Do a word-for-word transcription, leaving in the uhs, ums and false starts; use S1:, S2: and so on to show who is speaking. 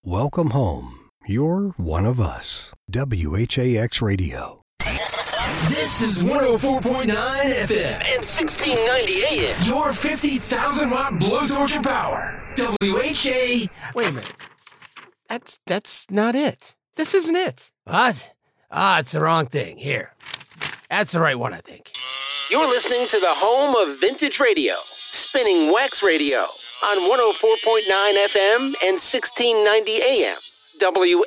S1: Welcome home. You're one of us. W H A X Radio.
S2: This is one oh four point nine F M and sixteen ninety A M. Your fifty thousand watt blowtorch of power. W H A.
S3: Wait a minute. That's that's not it. This isn't it. What? Ah, it's the wrong thing. Here. That's the right one, I think.
S2: You're listening to the home of vintage radio, Spinning Wax Radio, on one oh four point nine F M and sixteen ninety A M. W